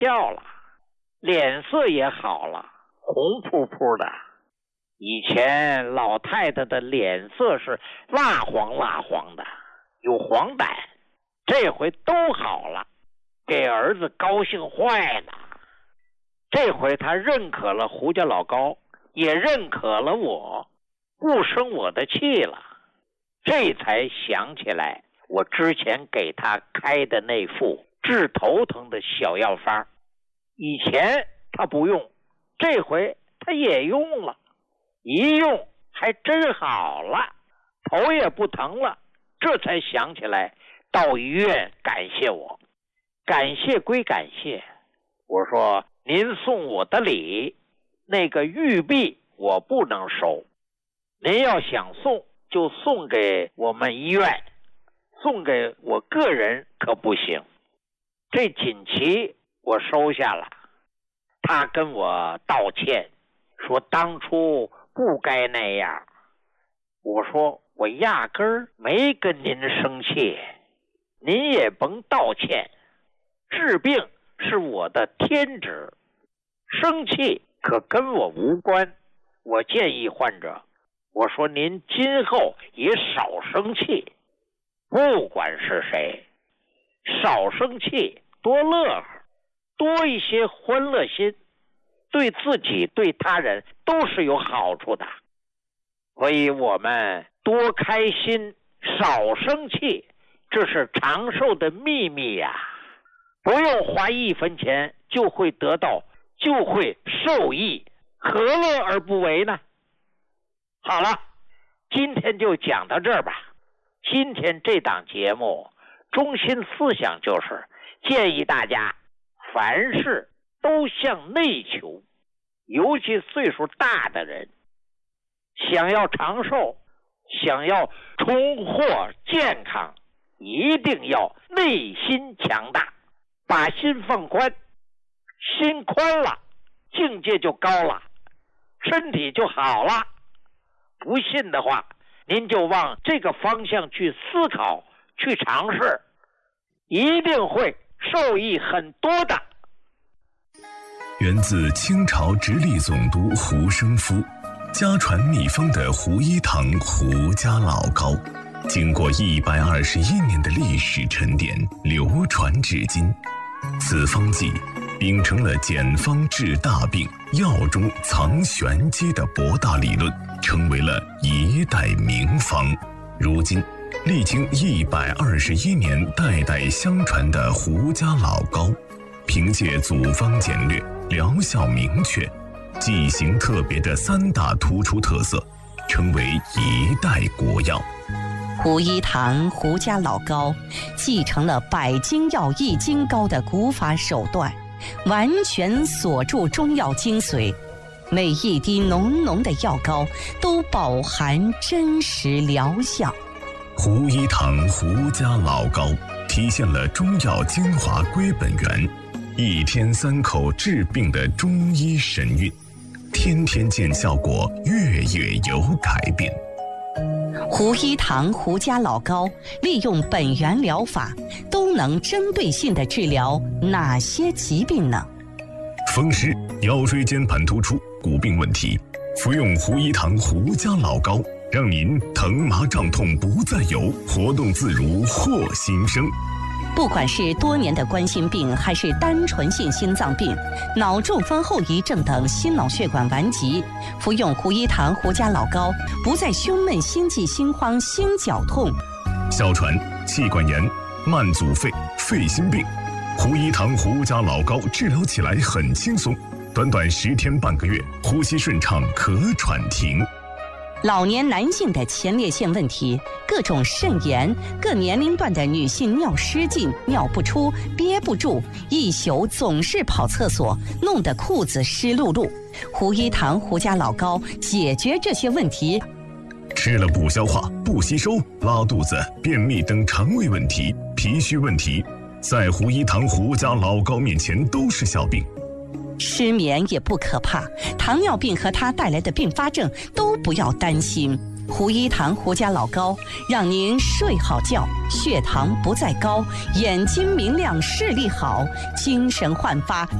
掉了，脸色也好了，红扑扑的。以前老太太的脸色是蜡黄蜡黄的，有黄疸，这回都好了，给儿子高兴坏了。这回他认可了胡家老高，也认可了我，不生我的气了。这才想起来我之前给他开的那副治头疼的小药方，以前他不用，这回他也用了，一用还真好了，头也不疼了。这才想起来到医院感谢我。感谢归感谢，我说您送我的礼，那个玉璧我不能收，您要想送就送给我们医院，送给我个人可不行。这锦旗我收下了，他跟我道歉，说当初不该那样。我说我压根儿没跟您生气，您也甭道歉，治病是我的天职，生气可跟我无关。我建议患者，我说您今后也少生气，不管是谁，少生气，多乐呵，多一些欢乐心，对自己对他人都是有好处的。所以我们多开心，少生气，这是长寿的秘密呀！不用花1分钱就会得到，就会受益，何乐而不为呢？好了，今天就讲到这儿吧。今天这档节目中心思想就是建议大家凡事都向内求，尤其岁数大的人，想要长寿，想要重获健康，一定要内心强大，把心放宽，心宽了，境界就高了，身体就好了。不信的话，您就往这个方向去思考，去尝试，一定会受益很多的。 源自清朝直隶总督胡生夫，家传秘方的胡一堂胡家老膏，经过121年的历史沉淀，流传至今。此方剂秉承了简方治大病、药中藏玄机的博大理论，成为了一代名方。如今历经121年代代相传的胡家老膏，凭借组方简略、疗效明确、剂型特别的3大突出特色，成为一代国药。 胡一堂胡家老膏继承了百金药易筋膏的古法手段，完全锁住中药精髓，每一滴浓浓的药膏都饱含真实疗效。 胡一堂胡家老膏体现了中药精华归本源，1天3口治病的中医神韵，天天见效果，月月有改变。 胡一堂胡家老膏利用本源疗法，都能针对性地治疗哪些疾病呢？ 风湿、腰椎间盘突出、骨病问题，服用胡一堂胡家老膏，让您疼麻胀痛不再有，活动自如获新生。 不管是多年的冠心病，还是单纯性心脏病、脑中风后遗症等心脑血管顽疾，服用胡一堂胡家老膏，不再胸闷、心悸、心慌、心绞痛。 哮喘、气管炎、慢阻肺、肺心病，胡一堂胡家老膏治疗起来很轻松，短短10天半个月，呼吸顺畅，咳喘停。 老年男性的前列腺问题，各种肾炎，各年龄段的女性尿失禁、尿不出、憋不住，一宿总是跑厕所，弄得裤子湿漉漉。胡一堂胡家老膏解决这些问题。 吃了不消化、不吸收、拉肚子、便秘等肠胃问题、脾虚问题，在胡一堂胡家老膏面前都是小病。 失眠也不可怕，糖尿病和它带来的并发症都不要担心。 胡一堂胡家老高，让您睡好觉，血糖不再高，眼睛明亮，视力好，精神焕发。